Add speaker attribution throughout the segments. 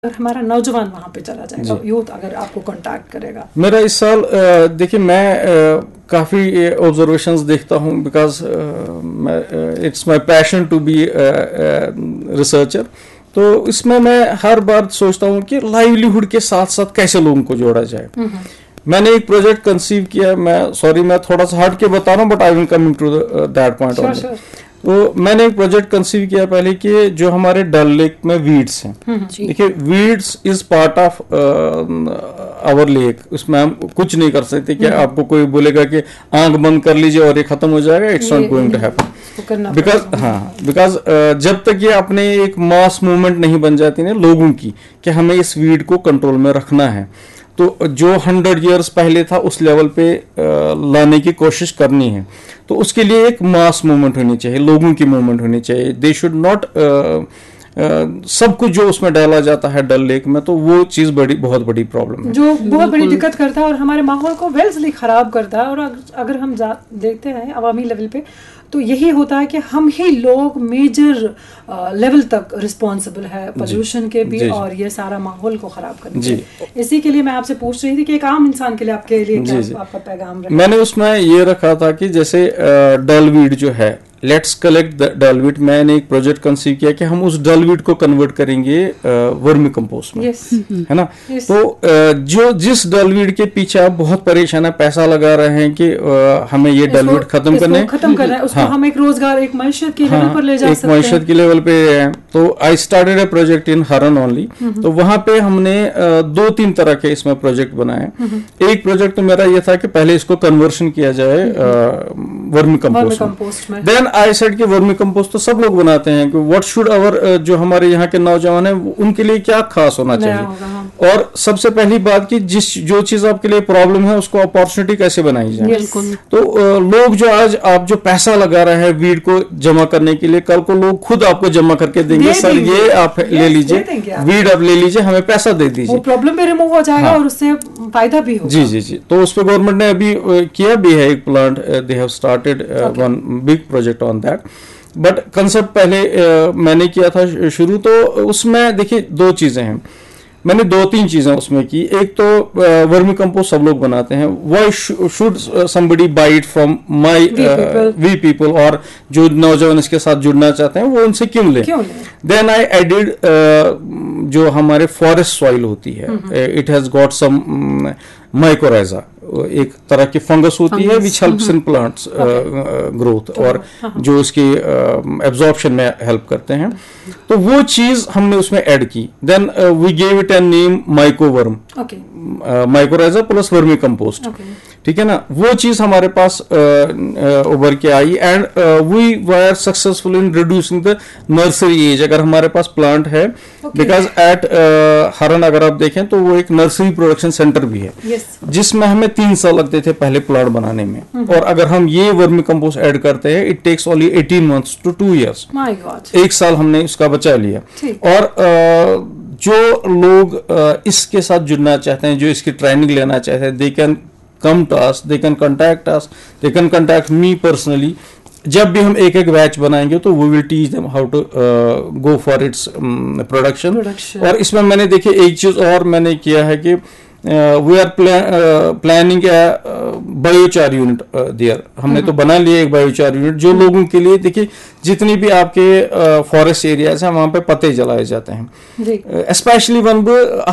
Speaker 1: अगर हमारा नौजवान वहाँ पे चला जाएगा, यूथ अगर आपको कांटेक्ट करेगा?
Speaker 2: मेरा इस साल देखिए मैं काफ़ी ऑब्जर्वेशंस देखता हूँ because it's my passion to be researcher. तो इसमें मैं हर बार सोचता हूँ कि लाइवलीहुड के साथ साथ कैसे लोगों को जोड़ा जाए। मैंने एक प्रोजेक्ट कंसीव किया, मैं थोड़ा सा हट के बता रहा हूँ but I will coming to that point. तो मैंने एक प्रोजेक्ट कंसीव किया पहले कि जो हमारे डल लेक में वीड्स हैं, देखिए weeds is part of our lake, उसमें हम कुछ नहीं कर सकते कि आपको कोई बोलेगा कि आंख बंद कर लीजिए और ये खत्म हो जाएगा, it's not going to happen because जब तक ये अपने एक मास मूवमेंट नहीं बन जाती ना लोगों की कि हमें इस वीड को कंट्रोल में रखना है, तो जो 100 इयर्स पहले था उस लेवल पे लाने की कोशिश करनी है। तो उसके लिए एक मास मूवमेंट होनी चाहिए, लोगों की मूवमेंट होनी चाहिए। दे शुड नॉट सब कुछ जो उसमें डाला जाता है डल लेक में, तो वो चीज़ बहुत बड़ी प्रॉब्लम है,
Speaker 1: जो बहुत बड़ी दिक्कत करता है और हमारे माहौल को वेल्सली खराब करता है। और अगर हम देखते हैं अवामी लेवल पे तो यही होता है कि हम ही लोग मेजर लेवल तक रिस्पॉन्सिबल है पोल्यूशन के भी और ये सारा माहौल को खराब करने के। इसी के लिए मैं आपसे पूछ रही थी कि एक आम इंसान के लिए आपके लिए क्या आपका पैगाम रहा?
Speaker 2: मैंने उसमें ये रखा था कि जैसे डलवीड जो है, लेट्स कलेक्ट द डलवीड। मैंने एक प्रोजेक्ट कंसीव किया कि हम उस डलवीड को कन्वर्ट करेंगे वर्मी कंपोस्ट में, है ना। तो जो जिस डलवीड के पीछे आप बहुत परेशान है, पैसा लगा रहे हैं कि हमें ये डलवीड खत्म करना है,
Speaker 1: उसको हम एक रोजगार, एक मईशत के लेवल पर ले जा सकते हैं,
Speaker 2: एक मईशत के लेवल पे है। तो I started A project in हरन ओनली। तो वहां पे हमने 2-3 तरह के इसमें प्रोजेक्ट बनाए। एक प्रोजेक्ट तो मेरा ये था कि पहले इसको कन्वर्शन किया जाए वर्मी कंपोस्ट में। देन आई सेड कि वर्मी कंपोस्ट तो सब लोग बनाते हैं, कि व्हाट शुड आवर जो हमारे यहाँ के नौजवान हैं उनके लिए क्या खास होना चाहिए। और सबसे पहली बात कि जो चीज आपके लिए प्रॉब्लम है उसको अपॉर्चुनिटी कैसे बनाई जाए। तो लोग जो आज आप जो पैसा लगा रहे हैं वीड को जमा करने के लिए, कल को लोग खुद आपको जमा करके देंगे, सर ये आप ले लीजिए वीड, आप ले लीजिए, हमें पैसा दे दीजिए,
Speaker 1: प्रॉब्लम भी रिमूव हो जाएगा और उससे फायदा भी होगा।
Speaker 2: जी। तो उस पर गवर्नमेंट ने अभी किया भी है एक plant, they have started one big project on that. But concept पहले मैंने किया था शुरू, तो उसमें देखिए 2 चीजें हैं, मैंने 2-3 चीजें उसमें की। एक तो वर्मी कंपोस्ट सब लोग बनाते हैं, why should somebody bye it from my we people, और जो नौजवान इसके साथ जुड़ना चाहते हैं वो उनसे क्यों लें। देन आई एडिड जो हमारे फॉरेस्ट सॉइल होती है, it has got some mycorrhiza, एक तरह की फंगस होती है which helps in plants growth और जो इसकी एब्जॉर्प्शन में हेल्प करते हैं। तो वो चीज हमने उसमें ऐड की। Then we gave it N name माइकोवर्म, mycorrhiza plus vermi compost, ठीक है ना। वो चीज हमारे पास उभर के आई and we were successful in reducing the nursery as. अगर हमारे पास प्लांट है, बिकॉज एट हरन अगर आप देखें तो वो एक नर्सरी प्रोडक्शन सेंटर भी है, जिसमें हमें 3 साल लगते थे पहले प्लांट बनाने में, और अगर हम ये वर्मी कंपोस्ट ऐड करते हैं it takes only 18 months to 2 years। 1 साल हमने उसका बचा लिया। और जो लोग इसके साथ जुड़ना चाहते हैं, जो इसकी ट्रेनिंग लेना चाहते हैं, they can come to us, they can contact us, they can contact me personally। जब भी हम एक बैच बनाएंगे तो we will teach them how to go for its production। और इसमें मैंने देखिए एक चीज और मैंने किया है कि we are planning a biochar unit there. हमने तो बना लिया एक बायोचार यूनिट, जो लोगों के लिए देखिए जितनी भी आपके फॉरेस्ट एरियाज हैं वहां पे पत्ते जलाए जाते हैं, स्पेशली वन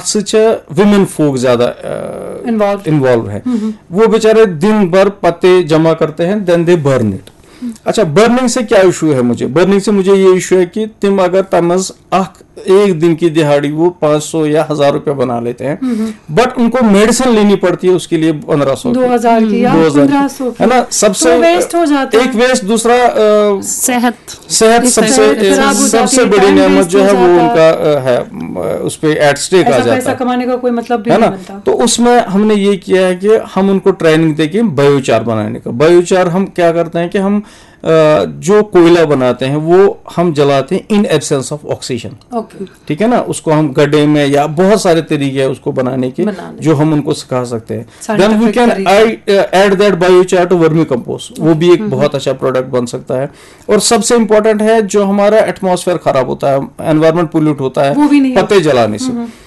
Speaker 2: विमेन फोक ज्यादा इन्वॉल्व है। वो बेचारे दिन भर पत्ते जमा करते हैं, देन दे बर्न इट। अच्छा, बर्निंग से क्या इशू है मुझे? बर्निंग से मुझे ये इशू है कि तुम अगर तमज एक दिन की दिहाड़ी वो 500 या 1000 रुपया बना लेते हैं, बट उनको मेडिसिन लेनी पड़ती है उसके लिए 1500
Speaker 1: 2000 की या 1500
Speaker 2: है ना। सबसे
Speaker 1: तो वेस्ट हो जाता है।
Speaker 2: एक वेस्ट, दूसरा
Speaker 3: सेहत
Speaker 2: सबसे बड़ी नेमत जो है वो उनका है, उस पे एट स्टेक आ जाता है।
Speaker 1: पैसा कमाने का कोई मतलब भी नहीं बनता।
Speaker 2: तो उसमें हमने ये किया है कि हम उनको ट्रेनिंग देके बायोचार बनाने का। बायोचार हम क्या करते हैं कि हम जो कोयला बनाते हैं वो हम जलाते हैं in absence of oxygen.
Speaker 1: Okay,
Speaker 2: ठीक है ना, उसको हम गड्ढे में, या बहुत सारे तरीके हैं उसको बनाने के जो हम उनको सिखा सकते हैं। Then we can add that biochar to vermi compost, वो भी एक बहुत अच्छा प्रोडक्ट बन सकता है। और सबसे इंपॉर्टेंट है जो हमारा एटमॉस्फेयर खराब होता है, एनवायरमेंट पोल्यूट होता है पत्ते जलाने से,